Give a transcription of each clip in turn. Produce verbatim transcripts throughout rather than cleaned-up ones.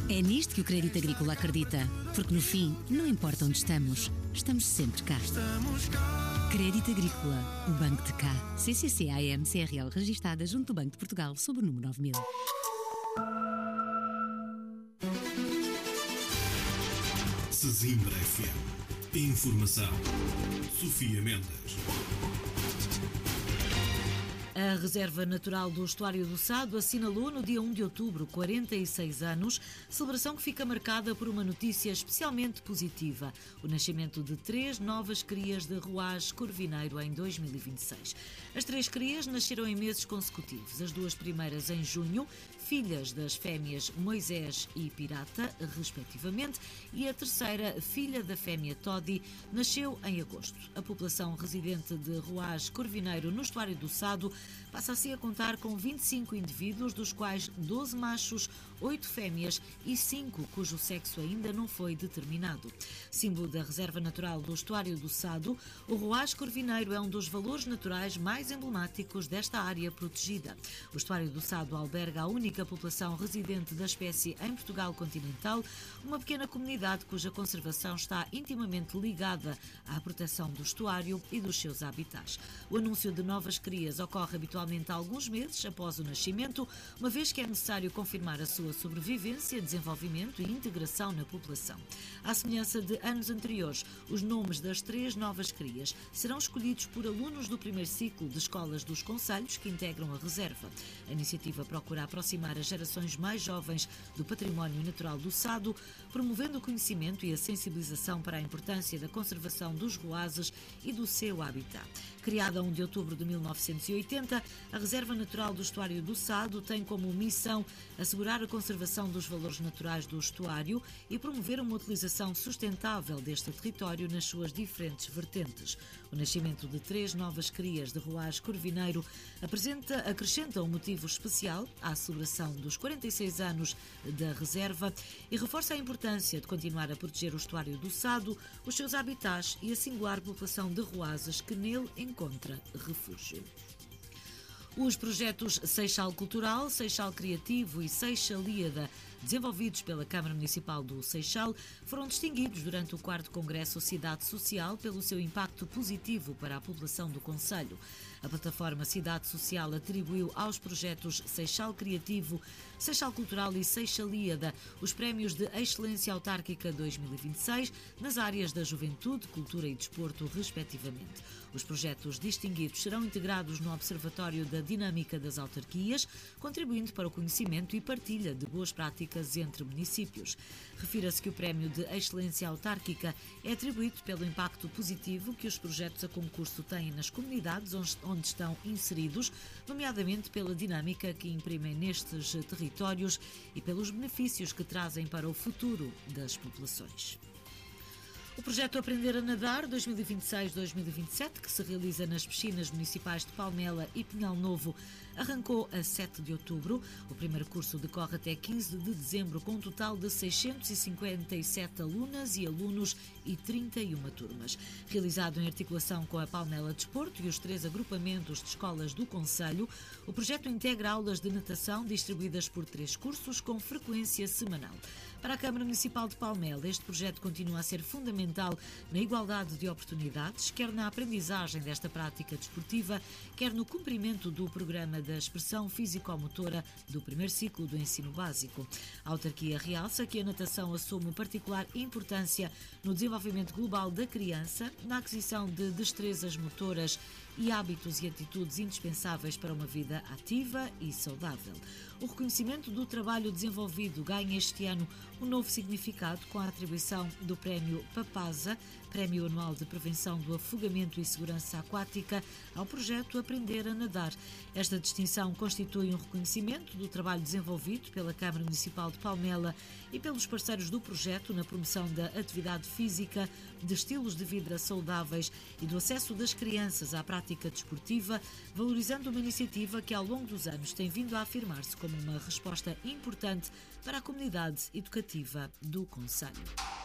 É nisto que o Crédito Agrícola acredita, porque no fim, não importa onde estamos, estamos sempre cá. Crédito Agrícola, o Banco de Cá. C C C A M C R L registada junto do Banco de Portugal sob o número nove mil. Sesimbra F M. Informação. Sofia Mendes. A Reserva Natural do Estuário do Sado assinalou no dia um de outubro quarenta e seis anos, celebração que fica marcada por uma notícia especialmente positiva: o nascimento de três novas crias de Ruás Corvineiro em dois mil e vinte e seis. As três crias nasceram em meses consecutivos, as duas primeiras em junho, filhas das fêmeas Moisés e Pirata, respectivamente, e a terceira, filha da fêmea Todi, nasceu em agosto. A população residente de Ruás Corvineiro, no Estuário do Sado, passa assim a contar com vinte e cinco indivíduos, dos quais doze machos, oito fêmeas e cinco cujo sexo ainda não foi determinado. Símbolo da Reserva Natural do Estuário do Sado, o Ruás Corvineiro é um dos valores naturais mais emblemáticos desta área protegida. O Estuário do Sado alberga a única a população residente da espécie em Portugal continental, uma pequena comunidade cuja conservação está intimamente ligada à proteção do estuário e dos seus habitats. O anúncio de novas crias ocorre habitualmente há alguns meses após o nascimento, uma vez que é necessário confirmar a sua sobrevivência, desenvolvimento e integração na população. À semelhança de anos anteriores, os nomes das três novas crias serão escolhidos por alunos do primeiro ciclo de escolas dos concelhos que integram a reserva. A iniciativa procura aproximar as gerações mais jovens do património natural do Sado, promovendo o conhecimento e a sensibilização para a importância da conservação dos ruazes e do seu habitat. Criada a um de outubro de mil novecentos e oitenta, a Reserva Natural do Estuário do Sado tem como missão assegurar a conservação dos valores naturais do estuário e promover uma utilização sustentável deste território nas suas diferentes vertentes. O nascimento de três novas crias de Ruás Corvineiro apresenta, acrescenta um motivo especial à celebração dos quarenta e seis anos da Reserva e reforça a importância de continuar a proteger o Estuário do Sado, os seus habitats e a singular população de ruazes que nele encontra refúgio. Os projetos Seixal Cultural, Seixal Criativo e Seixalíada, desenvolvidos pela Câmara Municipal do Seixal, foram distinguidos durante o quarto Congresso Cidade Social pelo seu impacto positivo para a população do concelho. A plataforma Cidade Social atribuiu aos projetos Seixal Criativo, Seixal Cultural e Seixalíada os prémios de Excelência Autárquica dois mil e vinte e seis nas áreas da juventude, cultura e desporto, respectivamente. Os projetos distinguidos serão integrados no Observatório da Dinâmica das Autarquias, contribuindo para o conhecimento e partilha de boas práticas entre municípios. Refira-se que o prémio de Excelência Autárquica é atribuído pelo impacto positivo que os projetos a concurso têm nas comunidades onde estão inseridos, nomeadamente pela dinâmica que imprimem nestes territórios e pelos benefícios que trazem para o futuro das populações. O projeto Aprender a Nadar dois mil e vinte e seis a dois mil e vinte e sete, que se realiza nas piscinas municipais de Palmela e Pinhal Novo, arrancou a sete de outubro. O primeiro curso decorre até quinze de dezembro, com um total de seiscentos e cinquenta e sete alunas e alunos e trinta e uma turmas. Realizado em articulação com a Palmela Desporto e os três agrupamentos de escolas do concelho, o projeto integra aulas de natação distribuídas por três cursos com frequência semanal. Para a Câmara Municipal de Palmela, este projeto continua a ser fundamental na igualdade de oportunidades, quer na aprendizagem desta prática desportiva, quer no cumprimento do programa da expressão físico-motora do primeiro ciclo do ensino básico. A autarquia realça que a natação assume particular importância no desenvolvimento global da criança, na aquisição de destrezas motoras e hábitos e atitudes indispensáveis para uma vida ativa e saudável. O reconhecimento do trabalho desenvolvido ganha este ano um novo significado com a atribuição do Prémio PAPASA, Prémio Anual de Prevenção do Afogamento e Segurança Aquática, ao projeto Aprender a Nadar. Esta distinção constitui um reconhecimento do trabalho desenvolvido pela Câmara Municipal de Palmela e pelos parceiros do projeto na promoção da atividade física, de estilos de vida saudáveis e do acesso das crianças à prática desportiva, valorizando uma iniciativa que ao longo dos anos tem vindo a afirmar-se como uma resposta importante para a comunidade educativa do concelho.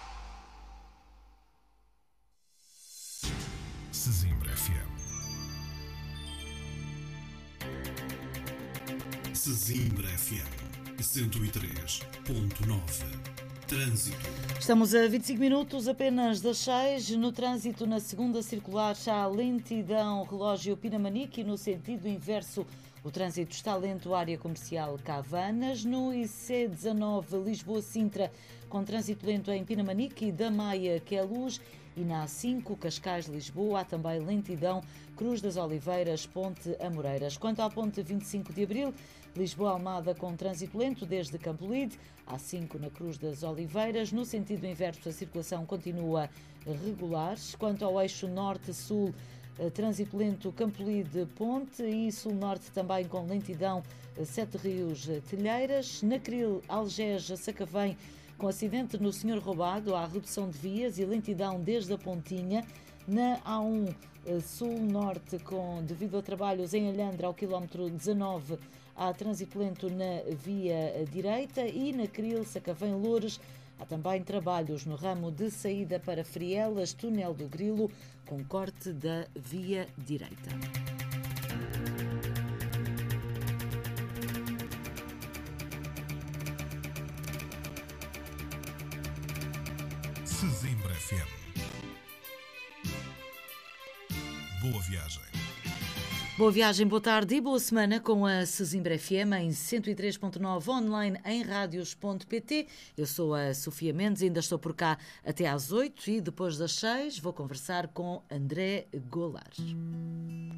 Sesimbra F M. Sesimbra F M. cento e três ponto nove. Trânsito. Estamos a vinte e cinco minutos apenas das seis. No trânsito, na segunda circular, já há lentidão, relógio Pinamanique, e no sentido inverso, o trânsito está lento, área comercial Cavanas. No I C dezanove, Lisboa-Sintra, com trânsito lento em Pinamanique e da Maia, que é Luz. E na A cinco, Cascais-Lisboa, há também lentidão, Cruz das Oliveiras, Ponte Amoreiras. Quanto à ponte vinte e cinco de Abril, Lisboa-Almada com trânsito lento desde Campolide, A cinco na Cruz das Oliveiras. No sentido inverso, a circulação continua regular. Quanto ao eixo norte-sul, trânsito lento Campolide-Ponte e sul-norte também com lentidão Sete Rios-Telheiras. Na Cril, Algés-Sacavém, com acidente no Senhor Roubado, há redução de vias e lentidão desde a Pontinha. Na A um sul-norte, com devido a trabalhos em Alhandra, ao quilómetro dezanove, há trânsito lento na via direita. E na Cril, Sacavém-Loures, há também trabalhos no ramo de saída para Frielas, Túnel do Grilo, com corte da via direita. Sesimbra F M. Boa viagem. Boa viagem, boa tarde e boa semana com a Sesimbra F M em cento e três ponto nove, online em radios ponto pt. Eu sou a Sofia Mendes, ainda estou por cá até às oito e depois das seis vou conversar com André Goulart.